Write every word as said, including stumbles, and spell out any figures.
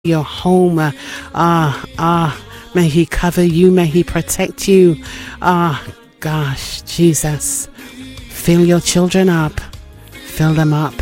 your home. Uh, ah, ah, may He cover you. May He protect you. Ah, gosh, Jesus. Fill your children up. Fill them up.